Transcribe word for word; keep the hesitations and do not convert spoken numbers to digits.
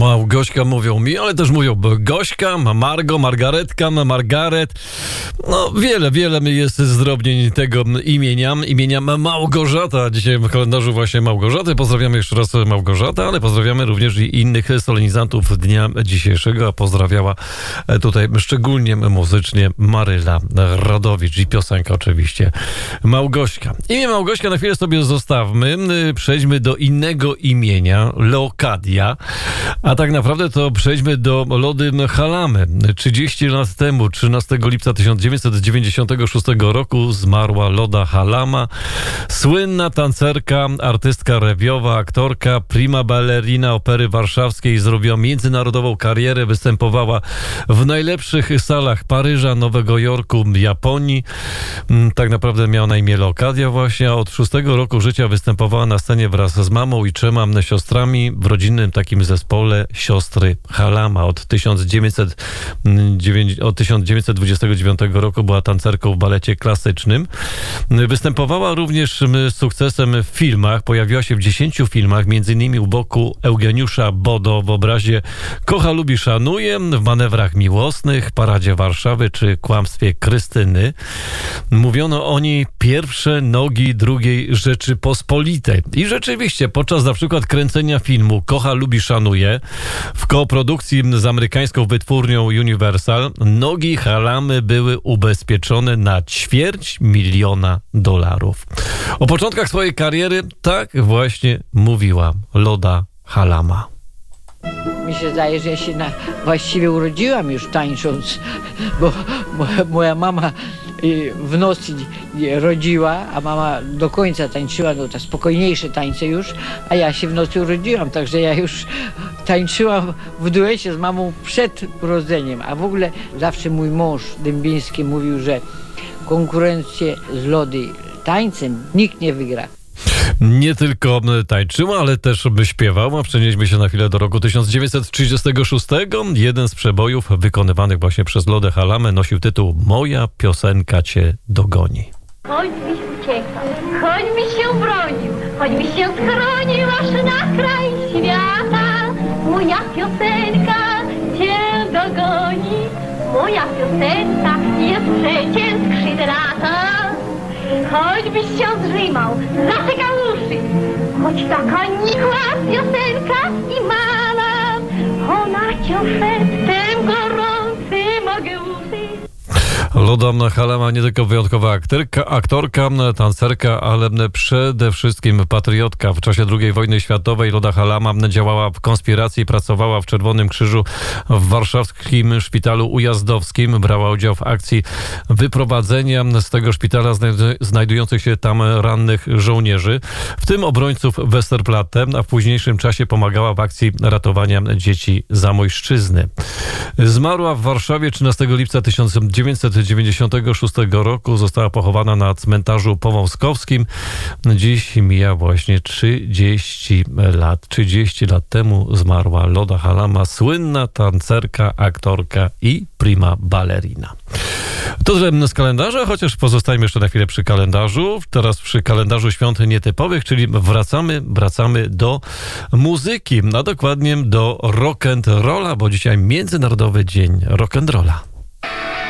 Małgośka mówią mi, ale też mówią Gośka, Margo, Margaretka, Margaret. No wiele, wiele jest zdrobnień tego imienia, imienia Małgorzata. Dzisiaj w kalendarzu właśnie Małgorzaty. Pozdrawiamy jeszcze raz Małgorzatę, ale pozdrawiamy również i innych solenizantów dnia dzisiejszego, a pozdrawiała tutaj szczególnie muzycznie Maryla Rodowicz i piosenka oczywiście Małgośka. Imię Małgośka na chwilę sobie zostawmy. Przejdźmy do innego imienia, Leokadia. A tak naprawdę to przejdźmy do Lody Halamy. trzydzieści lat temu, trzynastego lipca tysiąc dziewięćset dziewięćdziesiątego szóstego roku zmarła Loda Halama. Słynna tancerka, artystka rewiowa, aktorka, prima ballerina Opery Warszawskiej. Zrobiła międzynarodową karierę, występowała w najlepszych salach Paryża, Nowego Jorku, Japonii. Tak naprawdę miała na imię Leokadia właśnie, a od szóstego roku życia występowała na scenie wraz z mamą i trzema siostrami w rodzinnym takim zespole Siostry Halama. Od tysiąc dziewięćset dwudziestego dziewiątego roku była tancerką w balecie klasycznym. Występowała również z sukcesem w filmach. Pojawiła się w dziesięciu filmach, między innymi u boku Eugeniusza Bodo w obrazie Kocha, lubi, szanuje, w Manewrach miłosnych, Paradzie Warszawy czy Kłamstwie Krystyny. Mówiono o niej pierwsze nogi drugiej Rzeczypospolitej. I rzeczywiście podczas na przykład kręcenia filmu Kocha, lubi, szanuje w koprodukcji z amerykańską wytwórnią Universal nogi Halamy były ubezpieczone na ćwierć miliona dolarów. O początkach swojej kariery tak właśnie mówiła Loda Halama. Mi się zdaje, że ja się na, właściwie urodziłam już tańcząc, bo moja, moja mama w nocy rodziła, a mama do końca tańczyła, no te spokojniejsze tańce już, a ja się w nocy urodziłam, także ja już tańczyłam w duecie z mamą przed urodzeniem, a w ogóle zawsze mój mąż Dębiński mówił, że konkurencję z Lody tańcem nikt nie wygra. Nie tylko tańczyła, ale też śpiewała. Przenieśmy się na chwilę do roku tysiąc dziewięćset trzydziestego szóstego. Jeden z przebojów wykonywanych właśnie przez Lodę Halamę nosił tytuł Moja piosenka cię dogoni. Choćbyś uciekał, choćbyś się bronił, choćbyś się schronił aż na kraj świata, moja piosenka cię dogoni. Moja piosenka jest przecież skrzydlata. Choćbyś się zrzymał, zatykał uszy, choć taka nikła piosenka i mala, ona cię szeptem gorący mogę uszyć. Loda Halama nie tylko wyjątkowa aktorka, aktorka, tancerka, ale przede wszystkim patriotka. W czasie drugiej wojny światowej Loda Halama działała w konspiracji, pracowała w Czerwonym Krzyżu w warszawskim szpitalu ujazdowskim. Brała udział w akcji wyprowadzenia z tego szpitala znajdujących się tam rannych żołnierzy, w tym obrońców Westerplatte, a w późniejszym czasie pomagała w akcji ratowania dzieci Zamojszczyzny. Zmarła w Warszawie trzynastego lipca tysiąc dziewięćset dziewięćdziesiątego szóstego roku. Została pochowana na cmentarzu powązkowskim. Dziś mija właśnie trzydzieści lat. trzydzieści lat temu zmarła Loda Halama, słynna tancerka, aktorka i prima ballerina. To tyle z kalendarza, chociaż pozostajemy jeszcze na chwilę przy kalendarzu. Teraz przy kalendarzu świąt nietypowych, czyli wracamy, wracamy do muzyki, a dokładnie do rock and rolla, bo dzisiaj Międzynarodowy Dzień Rock and Rolla.